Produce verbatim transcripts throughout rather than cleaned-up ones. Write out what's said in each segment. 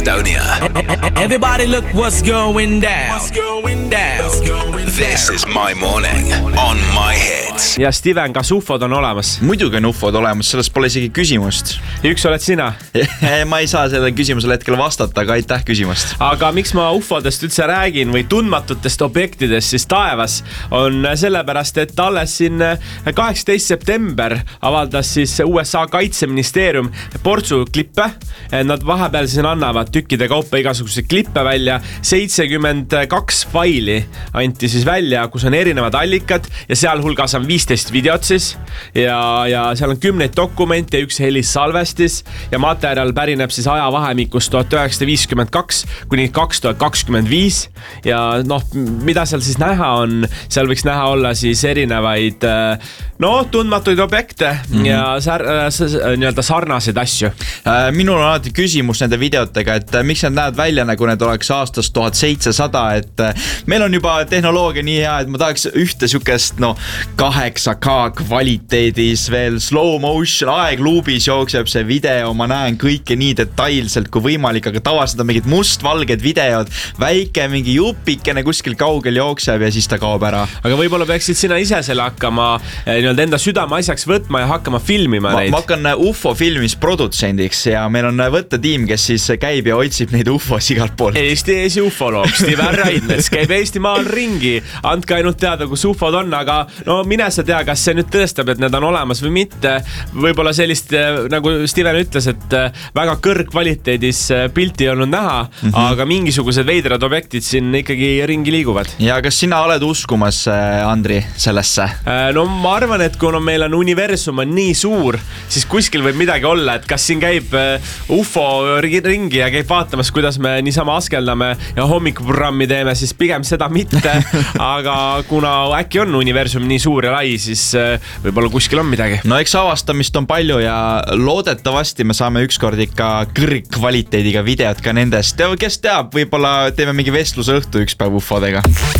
Estonia. Everybody look what's going down. What's going down. This is my morning on my hits. Ja Steven, kas ufod on olemas? Muidugi on ufod olemas, sellest pole isegi küsimust. Üks oled sina? Ma ei saa selle küsimusele hetkel vastata, aga aitäh küsimust. Aga miks ma ufodest üldse räägin või tundmatutest objektidest siis taevas on sellepärast, et alles siin kaheksateistkümnes september avaldas siis U S A kaitseministeerium portsu klippe. Nad vahepeal siis annavad tükkide kaupa igasuguseid klippe välja. seitsekümmend kaks faili anti siis välja, kus on erinevad allikad ja seal hulgas on viisteist videot siis ja, ja seal on kümneid dokumente ja üks helissalvestis ja materjal pärineb siis ajavahemikust tuhat üheksasada viiskümmend kaks kuni kaks tuhat kakskümmend viis ja noh, mida seal siis näha on, seal võiks näha olla siis erinevaid no, tundmatuid objekte mm-hmm. ja sar, nii-öelda sarnaseid asju. Minul on alati küsimus nende videotega, et miks nad näevad välja nagu need oleks aastast tuhat seitsesada, et meil on juba tehnoloogia nii hea, et ma tahaks ühte sükest no kaheksa K kvaliteedis veel slow motion aegluubis jookseb see video, ma näen kõike nii detailselt kui võimalik, aga tavaliselt on mingid mustvalged videod, väike mingi jupikene kuskil kaugel jookseb ja siis ta kaob ära. Aga võib-olla peaksid sina ise selle hakkama nii-öelda enda südame asjaks võtma ja hakkama filmima ma, neid. Ma hakkan U F O filmis produtsendiks ja meil on võttetiim, kes siis käib ja otsib neid U F Os igalt poolt. Eesti eesi ufoloog Steven Raidmets käib Eestimaal ringi, andke ainult teada, kus ufod on, aga no mine sa tea, kas see nüüd tõestab, et need on olemas või mitte. Võib-olla sellist, nagu Steven ütles, et väga kõrgkvaliteedis pilti on näha, mm-hmm. aga mingisugused veidrad objektid siin ikkagi ringi liiguvad. Ja kas sina oled uskumas, Andri, sellesse? No ma arvan, et kuna meil on universum on nii suur, siis kuskil võib midagi olla, et kas siin käib U F O ringi ja käib vaatamas, kuidas me niisama askeldame ja hommikuprogrammi teeme, siis pigem seda mitte, aga kuna äkki on universum nii suur ja lai, siis võib-olla kuskil on midagi. No eks avastamist on palju ja loodetavasti me saame ükskord ikka kõrgkvaliteediga videot ka nendest. Kes teab, võib-olla teeme mingi vestluse õhtu üks päev ufodega.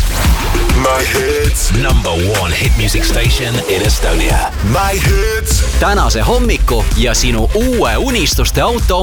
My hits. Number one hit music station in Estonia. My hits. Tänase hommiku ja sinu uue unistuste auto